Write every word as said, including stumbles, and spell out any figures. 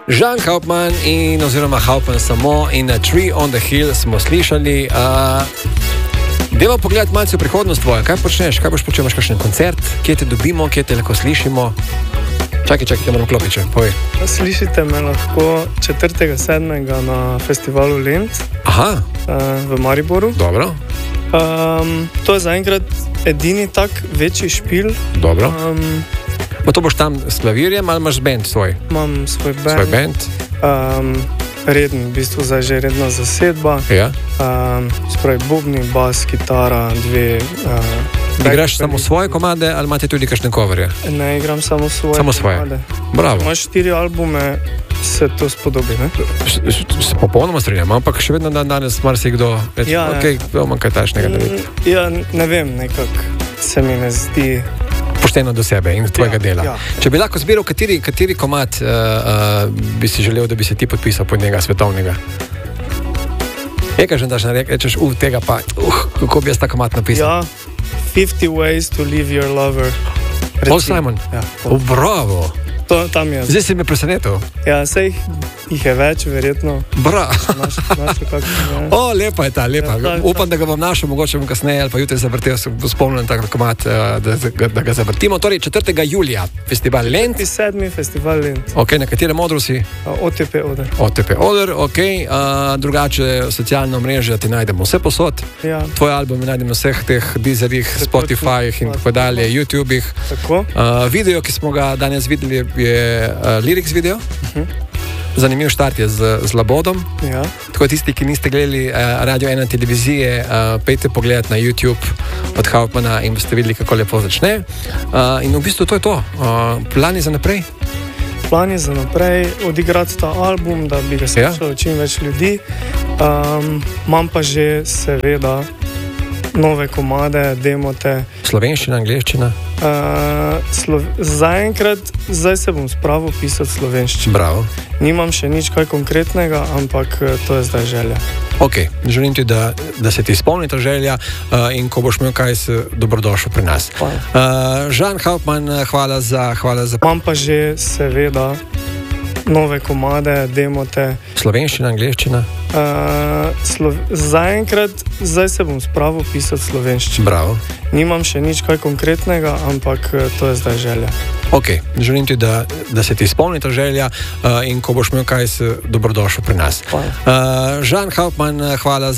Žan Hauptmann in oziroma Hauptmann samo in A Tree on the Hill smo slišali. Uh, Deva pogledati malce v prihodnost tvoje. Kaj počneš? Kaj boš počel? Imaš kakšen koncert? Kje te dobimo? Kje te lahko slišimo? Čakaj, čakaj, te moram klopiče. Povej. Slišite me lahko četrtega sedmega na festivalu Lent. Aha. Uh, v Mariboru. Dobro. Um, to je zaenkrat edini tak večji špil. Dobro. Um, Pa to boš tam s klavirjem ali imaš band svoj? Imam svoj band. Svoj band. Um, reden, v bistvu zdaj že redna zasedba. Ja. Um, spravi bubni, bas, kitara, dve... Uh, Igraš samo svoje komade ali imate tudi kakšne coverje? Ne, igram samo svoje Samo svoje. komade. Bravo. Imaš štiri albume, se to spodobi, ne? Se popolnoma strinjam, ampak še vedno dan danes marsikdo reče, Ja, ok, bomo kaj takšnega narediti. Ja, ne vem, nekako se mi ne zdi... Pošteno do sebe in tvojega Ja, dela. ja. Če bi lahko zbiral, kateri, kateri komad uh, uh, bi si želel, da bi se ti podpisal pod njega svetovnega? Je kažem, da rečeš, uh, tega pa, uh, kako bi jaz ta komad napisal? Ja, fifty ways to leave your lover. Paul Simon? Ja, Oh, bravo! to, tam je. Zdaj si me presenetil. Ja, sej jih, jih je več, verjetno. Bra. Naš, našel kakšen, O, lepa je ta, lepa. Ja, ta- Upam, da ga bom našel, mogoče bom kasneje ali pa jutri zavrtel, se bom spomnil tak komad, uh, da, da, da ga zavrtimo. Torej, četrtega julija, festival Lent. sedmi festival Lent. Ok, na katerem odru si? O T P Oder. O T P Oder, ok. Uh, drugače, socialno mrežje ti najdemo vse posod. Ja, Tvoj album najdemo na vseh teh Deezerjih, Spotifyjih in tako dalje, YouTubih. tako. Uh, video, ki smo ga danes videli, je uh, Lyrics video. Uh-huh. Zanimiv štart je z, z Labodom. Ja, Tako tisti, ki niste gledali uh, Radio ena televizije, uh, pejte pogledati na YouTube od Hauptmanna in boste videli, kako lepo začne. Uh, in v bistvu to je to. Uh, plani za naprej? plan je za naprej odigrati ta album, da bi ga slišalo čim več ljudi. Um, imam pa že seveda nove komade, demote. Slovenščina, angleščina. Uh, slo zaenkrat, zdaj se bom spravil pisati slovenščino. Bravo. Nimam še nič kaj konkretnega, ampak eh, to je zdaj želja. Ok, želim ti, da, da se ti izpolni ta želja uh, in ko boš imel kaj, se dobrodošel pri nas. Hvala. Uh, Žan Hauptmann, hvala za, hvala za Imam pa že seveda nove komade, demote. slovenščina, angleščina. Uh, zaenkrat, zdaj se bom spravil pisati slovenščino. Bravo. Nimam še nič kaj konkretnega, ampak eh, to je zdaj želja. Ok, želim ti, da, da se ti izpolni ta želja uh, in ko boš imel kaj, se dobrodošel pri nas. Hvala. Uh, Žan Hauptmann, hvala za